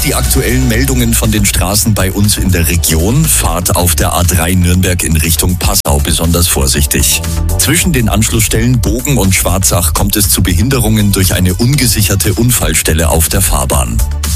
die aktuellen Meldungen von den Straßen bei uns in der Region. Fahrt auf der A3 Nürnberg in Richtung Passau besonders vorsichtig. Zwischen den Anschlussstellen Bogen und Schwarzach kommt es zu Behinderungen durch eine ungesicherte Unfallstelle auf der Fahrbahn.